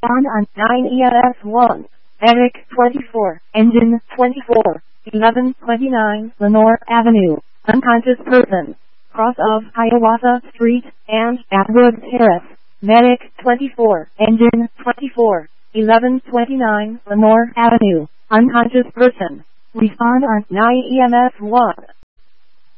Respond on 9EMS1. Medic 24. Engine 24. 1129 Lenore Avenue. Unconscious person. Cross of Hiawatha Street and Atwood Terrace. Medic 24. Engine 24. 1129 Lenore Avenue. Unconscious person. Respond on 9EMS1.